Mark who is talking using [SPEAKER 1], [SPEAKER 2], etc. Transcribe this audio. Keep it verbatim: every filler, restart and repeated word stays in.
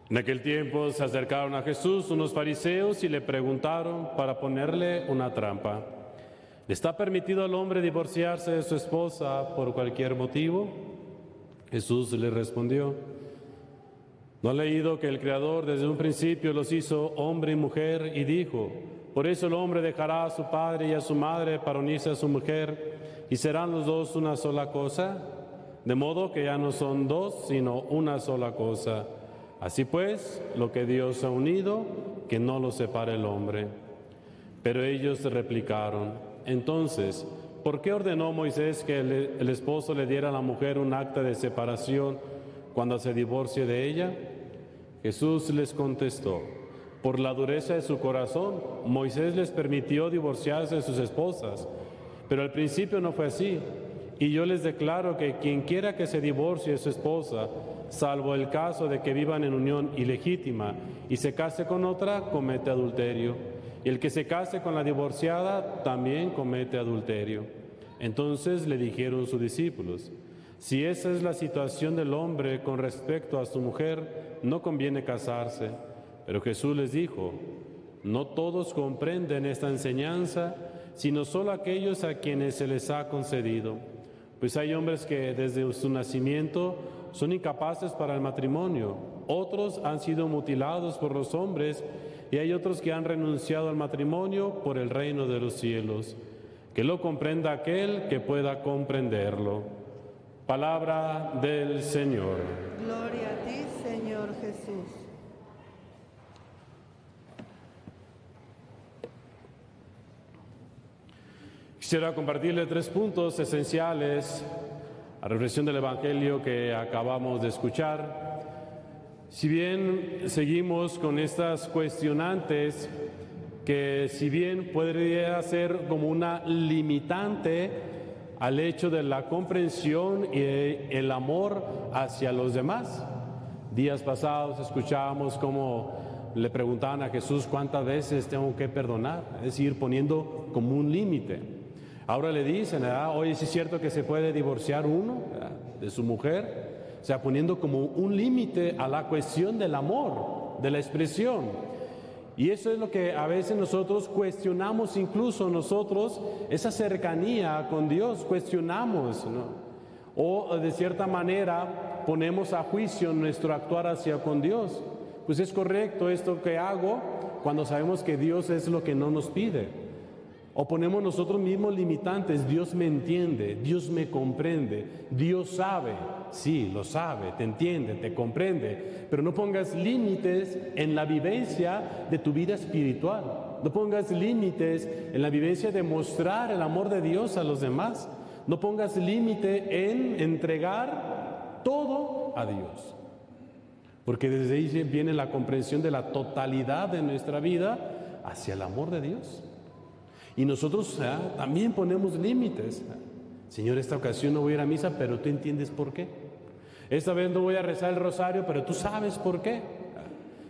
[SPEAKER 1] En aquel tiempo se acercaron a Jesús unos fariseos y le preguntaron para ponerle una trampa: ¿le está permitido al hombre divorciarse de su esposa por cualquier motivo? Jesús le respondió: ¿no ha leído que el Creador desde un principio los hizo hombre y mujer? Y dijo: por eso el hombre dejará a su padre y a su madre para unirse a su mujer, y serán los dos una sola cosa. De modo que ya no son dos, sino una sola cosa. Así pues, lo que Dios ha unido, que no lo separe el hombre. Pero ellos replicaron: entonces, ¿por qué ordenó Moisés que el, el esposo le diera a la mujer un acta de separación cuando se divorcie de ella? Jesús les contestó: por la dureza de su corazón, Moisés les permitió divorciarse de sus esposas, pero al principio no fue así. Y yo les declaro que quien quiera que se divorcie de su esposa, salvo el caso de que vivan en unión ilegítima y se case con otra, comete adulterio. Y el que se case con la divorciada también comete adulterio. Entonces le dijeron sus discípulos: si esa es la situación del hombre con respecto a su mujer, no conviene casarse. Pero Jesús les dijo: no todos comprenden esta enseñanza, sino solo aquellos a quienes se les ha concedido. Pues hay hombres que desde su nacimiento son incapaces para el matrimonio, otros han sido mutilados por los hombres, y hay otros que han renunciado al matrimonio por el reino de los cielos. Que lo comprenda aquel que pueda comprenderlo. Palabra del Señor.
[SPEAKER 2] Gloria a ti, Señor Jesús.
[SPEAKER 1] Quisiera compartirle tres puntos esenciales a reflexión del Evangelio que acabamos de escuchar. Si bien seguimos con estas cuestionantes, que si bien podría ser como una limitante al hecho de la comprensión y el amor hacia los demás. Días pasados escuchábamos cómo le preguntaban a Jesús cuántas veces tengo que perdonar, es decir, poniendo como un límite. Ahora le dicen, ¿verdad? Oye, ¿sí es cierto que se puede divorciar uno, ¿verdad?, de su mujer? O sea, poniendo como un límite a la cuestión del amor, de la expresión. Y eso es lo que a veces nosotros cuestionamos, incluso nosotros, esa cercanía con Dios, cuestionamos, ¿no? O de cierta manera ponemos a juicio nuestro actuar hacia con Dios. Pues es correcto esto que hago cuando sabemos que Dios es lo que no nos pide. O ponemos nosotros mismos limitantes: Dios me entiende, Dios me comprende, Dios sabe. Sí, lo sabe, te entiende, te comprende, pero no pongas límites en la vivencia de tu vida espiritual. No pongas límites en la vivencia de mostrar el amor de Dios a los demás. No pongas límite en entregar todo a Dios. Porque desde ahí viene la comprensión de la totalidad de nuestra vida hacia el amor de Dios. Y nosotros ¿eh? también ponemos límites. Señor, esta ocasión no voy a ir a misa, pero tú entiendes por qué. Esta vez no voy a rezar el rosario, pero tú sabes por qué.